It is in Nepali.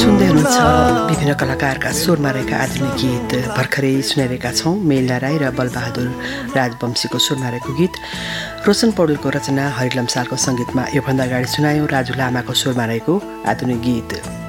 सुन्दै हुनुहुन्छ विभिन्न कलाकारका स्वरमा रहेका आधुनिक गीत भर्खरै सुनाइरहेका छौँ। मेला राई र बलबहादुर राजवंशीको स्वरमा रहेको गीत, रोशन पौडेलको रचना, हरिलम सालको सङ्गीतमा योभन्दा अगाडि सुनायौँ राजु लामाको स्वरमा रहेको आधुनिक गीत।